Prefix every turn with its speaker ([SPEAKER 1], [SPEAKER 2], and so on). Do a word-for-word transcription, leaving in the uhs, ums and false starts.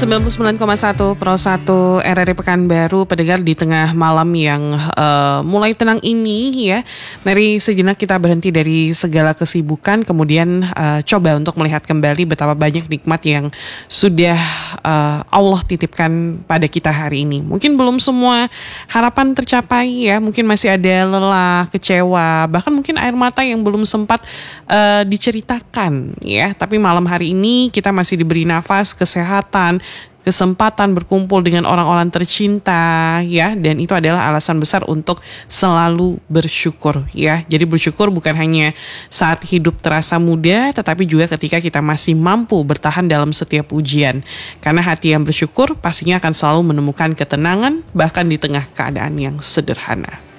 [SPEAKER 1] sembilan puluh sembilan koma satu Pro satu R R I Pekanbaru, pendengar di tengah malam yang uh, mulai tenang ini ya. Mari sejenak kita berhenti dari segala kesibukan, kemudian uh, coba untuk melihat kembali betapa banyak nikmat yang sudah uh, Allah titipkan pada kita hari ini. Mungkin belum semua harapan tercapai ya, mungkin masih ada lelah, kecewa, bahkan mungkin air mata yang belum sempat uh, diceritakan ya. Tapi malam hari ini kita masih diberi nafas, kesehatan, kesempatan berkumpul dengan orang-orang tercinta ya, dan itu adalah alasan besar untuk selalu bersyukur ya. Jadi bersyukur bukan hanya saat hidup terasa muda, tetapi juga ketika kita masih mampu bertahan dalam setiap ujian. Karena hati yang bersyukur pastinya akan selalu menemukan ketenangan bahkan di tengah keadaan yang sederhana.